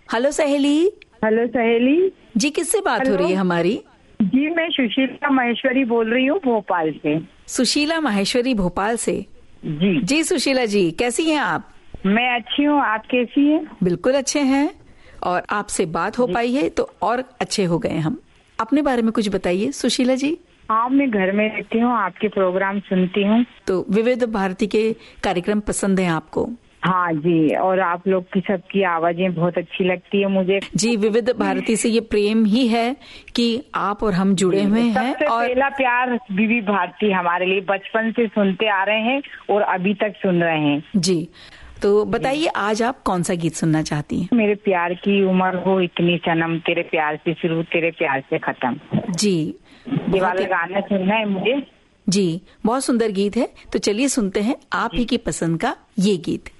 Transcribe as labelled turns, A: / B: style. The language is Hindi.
A: हेलो सहेली।
B: हेलो सहेली
A: जी, किससे बात हो रही है हमारी?
B: जी, मैं सुशीला माहेश्वरी बोल रही हूँ भोपाल से।
A: सुशीला माहेश्वरी भोपाल से।
B: जी
A: जी सुशीला जी, कैसी हैं आप?
B: मैं अच्छी हूँ, आप कैसी हैं?
A: बिल्कुल अच्छे हैं, और आपसे बात हो पाई है तो और अच्छे हो गए हम। अपने बारे में कुछ बताइए सुशीला जी।
B: हाँ, मैं घर में रहती हूँ, आपके प्रोग्राम सुनती हूँ।
A: तो विविध भारती के कार्यक्रम पसंद हैं आपको?
B: हाँ जी, और आप लोग की सबकी आवाजें बहुत अच्छी लगती है मुझे।
A: जी, विविध भारती से ये प्रेम ही है कि आप और हम जुड़े हुए हैं।
B: सबसे
A: और
B: पहला प्यार विविध भारती हमारे लिए, बचपन से सुनते आ रहे हैं और अभी तक सुन रहे हैं।
A: जी, तो बताइए आज आप कौन सा गीत सुनना चाहती हैं?
B: मेरे प्यार की उम्र हो इतनी सनम, तेरे प्यार से शुरू तेरे प्यार से खत्म।
A: जी,
B: ये वाला गाना सुनना है मुझे।
A: जी, बहुत सुंदर गीत है। तो चलिए सुनते हैं आप ही की पसंद का ये गीत।